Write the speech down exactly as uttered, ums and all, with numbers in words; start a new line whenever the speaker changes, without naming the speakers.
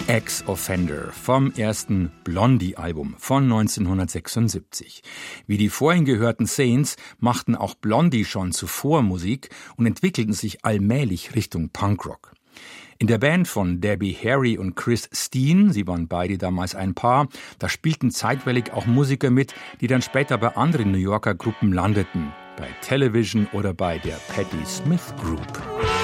Ex-Offender vom ersten Blondie-Album von neunzehnhundertsechsundsiebzig. Wie die vorhin gehörten Saints machten auch Blondie schon zuvor Musik und entwickelten sich allmählich Richtung Punkrock. In der Band von Debbie Harry und Chris Steen, sie waren beide damals ein Paar, da spielten zeitweilig auch Musiker mit, die dann später bei anderen New Yorker Gruppen landeten, bei Television oder bei der Patti Smith Group.